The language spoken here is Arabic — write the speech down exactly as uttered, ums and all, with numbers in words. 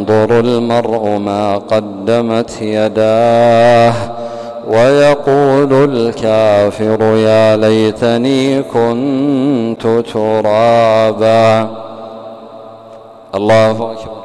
ينظر المرء ما قدمت يداه ويقول الكافر يا ليتني كنت ترابا. الله أكبر.